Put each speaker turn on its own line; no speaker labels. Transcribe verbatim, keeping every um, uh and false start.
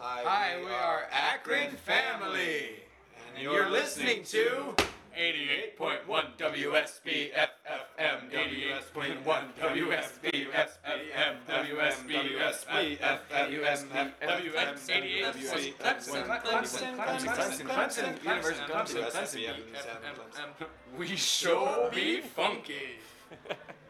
Hi, we are Akron Family, and you're listening to eighty-eight point one W S B F F M, eighty-eight point one W S B F F M, W S B F F M, W S B W S eighty-eight point Clemson, Clemson, Clemson, Clemson, University of Clemson, Clemson, we sure be funky.